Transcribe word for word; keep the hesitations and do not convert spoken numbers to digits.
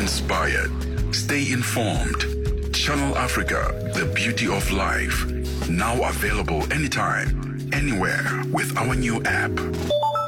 inspired. Stay informed. Channel Africa, the beauty of life. Now available anytime, anywhere with our new app.